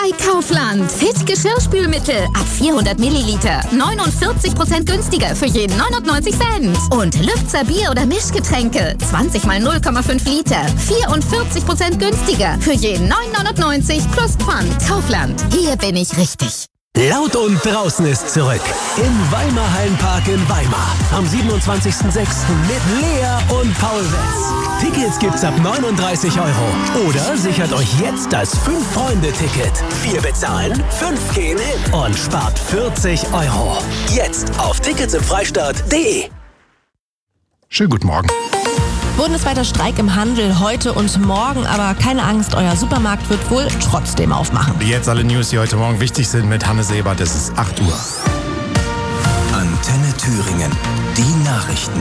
Bei Kaufland. Fit Geschirrspülmittel ab 400 Milliliter. 49% günstiger für jeden 99 Cent. Und Lübzer Bier- oder Mischgetränke. 20 mal 0,5 Liter. 44% günstiger für jeden 9,99 plus Pfand. Kaufland. Hier bin ich richtig. Laut und draußen ist zurück. Im Weimar Hallenpark in Weimar. Am 27.06. mit Lea und Paul Wetz. Tickets gibt's ab 39 €. Oder sichert euch jetzt das 5-Freunde-Ticket. 4 bezahlen, 5 gehen hin und spart 40 €. Jetzt auf ticketsimfreistaat.de. Schönen guten Morgen. Bundesweiter Streik im Handel heute und morgen, aber keine Angst, euer Supermarkt wird wohl trotzdem aufmachen. Jetzt alle News, die heute Morgen wichtig sind mit Hannes Ebert. Es ist 8 Uhr. Antenne Thüringen. Die Nachrichten.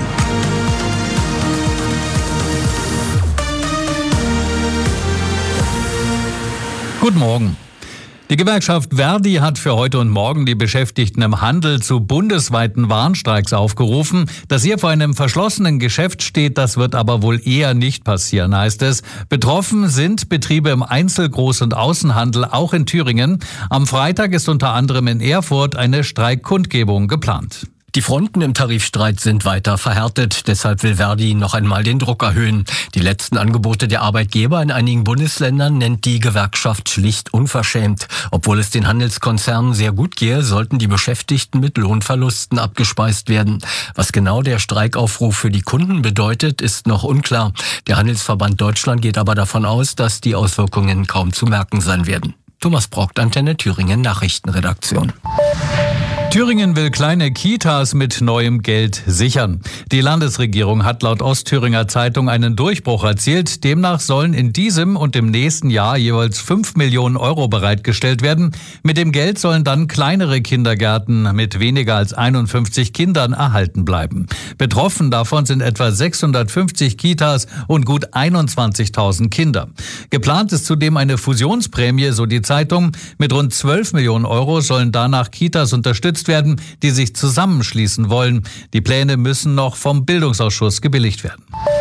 Guten Morgen. Die Gewerkschaft ver.di hat für heute und morgen die Beschäftigten im Handel zu bundesweiten Warnstreiks aufgerufen. Dass ihr vor einem verschlossenen Geschäft steht, das wird aber wohl eher nicht passieren, heißt es. Betroffen sind Betriebe im Einzel-, Groß- und Außenhandel, auch in Thüringen. Am Freitag ist unter anderem in Erfurt eine Streikkundgebung geplant. Die Fronten im Tarifstreit sind weiter verhärtet. Deshalb will ver.di noch einmal den Druck erhöhen. Die letzten Angebote der Arbeitgeber in einigen Bundesländern nennt die Gewerkschaft schlicht unverschämt. Obwohl es den Handelskonzernen sehr gut gehe, sollten die Beschäftigten mit Lohnverlusten abgespeist werden. Was genau der Streikaufruf für die Kunden bedeutet, ist noch unklar. Der Handelsverband Deutschland geht aber davon aus, dass die Auswirkungen kaum zu merken sein werden. Thomas Brockt, Antenne Thüringen Nachrichtenredaktion. Thüringen will kleine Kitas mit neuem Geld sichern. Die Landesregierung hat laut Ostthüringer Zeitung einen Durchbruch erzielt. Demnach sollen in diesem und im nächsten Jahr jeweils 5 Millionen € bereitgestellt werden. Mit dem Geld sollen dann kleinere Kindergärten mit weniger als 51 Kindern erhalten bleiben. Betroffen davon sind etwa 650 Kitas und gut 21.000 Kinder. Geplant ist zudem eine Fusionsprämie, so die Zeitung. Mit rund 12 Millionen € sollen danach Kitas unterstützt werden, die sich zusammenschließen wollen. Die Pläne müssen noch vom Bildungsausschuss gebilligt werden.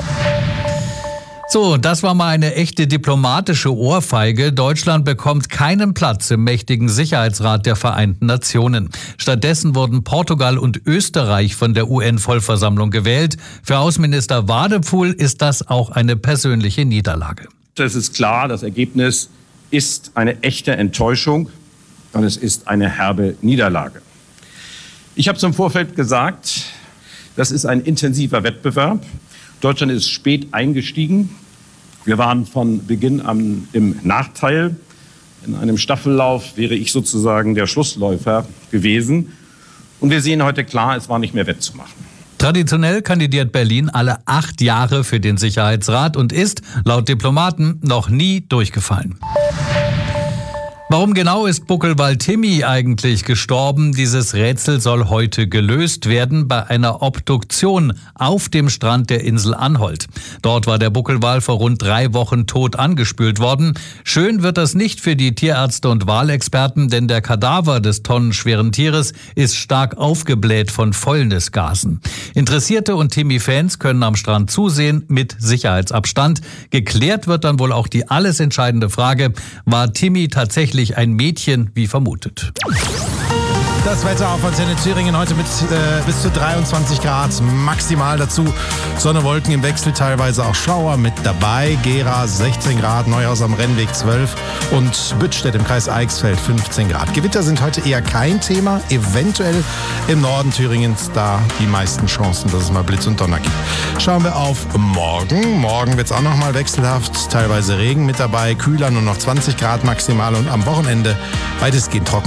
So, das war mal eine echte diplomatische Ohrfeige. Deutschland bekommt keinen Platz im mächtigen Sicherheitsrat der Vereinten Nationen. Stattdessen wurden Portugal und Österreich von der UN-Vollversammlung gewählt. Für Außenminister Wadephul ist das auch eine persönliche Niederlage. Es ist klar, das Ergebnis ist eine echte Enttäuschung und es ist eine herbe Niederlage. Ich habe zum Vorfeld gesagt, das ist ein intensiver Wettbewerb. Deutschland ist spät eingestiegen. Wir waren von Beginn an im Nachteil. In einem Staffellauf wäre ich sozusagen der Schlussläufer gewesen. Und wir sehen heute klar, es war nicht mehr wettzumachen. Traditionell kandidiert Berlin alle 8 Jahre für den Sicherheitsrat und ist, laut Diplomaten, noch nie durchgefallen. Warum genau ist Buckelwal Timmy eigentlich gestorben? Dieses Rätsel soll heute gelöst werden bei einer Obduktion auf dem Strand der Insel Anholt. Dort war der Buckelwal vor rund 3 Wochen tot angespült worden. Schön wird das nicht für die Tierärzte und Walexperten, denn der Kadaver des tonnenschweren Tieres ist stark aufgebläht von Fäulnisgasen. Interessierte und Timmy-Fans können am Strand zusehen mit Sicherheitsabstand. Geklärt wird dann wohl auch die alles entscheidende Frage, war Timmy tatsächlich ein Mädchen wie vermutet? Das Wetter auf Antenne Thüringen heute mit bis zu 23 Grad maximal dazu. Sonne, Wolken im Wechsel, teilweise auch Schauer mit dabei. Gera 16 Grad, Neuhaus am Rennweg 12 und Büttstedt im Kreis Eichsfeld 15 Grad. Gewitter sind heute eher kein Thema, eventuell im Norden Thüringens da die meisten Chancen, dass es mal Blitz und Donner gibt. Schauen wir auf morgen. Morgen wird es auch nochmal wechselhaft, teilweise Regen mit dabei, kühler, nur noch 20 Grad maximal und am Wochenende weitestgehend trocken.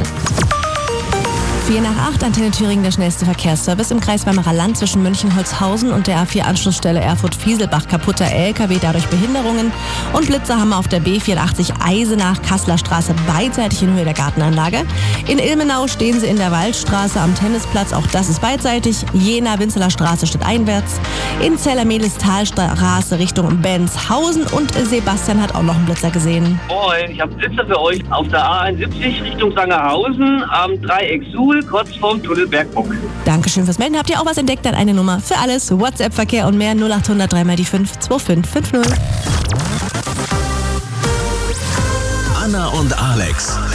4 nach 8, Antenne Thüringen, der schnellste Verkehrsservice im Kreis Weimarer Land zwischen München-Holzhausen und der A4-Anschlussstelle Erfurt-Fieselbach. Kaputter LKW, dadurch Behinderungen. Und Blitzer haben wir auf der B84 Eisenach, Kasseler Straße, beidseitig in Höhe der Gartenanlage. In Ilmenau stehen sie in der Waldstraße am Tennisplatz, auch das ist beidseitig. Jena-Winzeler Straße steht einwärts. In Zeller-Mehlis-Talstraße Richtung Benshausen. Und Sebastian hat auch noch einen Blitzer gesehen. Moin, ich habe Blitzer für euch auf der A71 Richtung Sangerhausen am Dreieck Suhl, kurz vorm Tunnel Bergbock. Dankeschön fürs Melden. Habt ihr auch was entdeckt? Dann eine Nummer für alles. WhatsApp-Verkehr und mehr 0800 3 mal die 5 2550. Anna und Alex.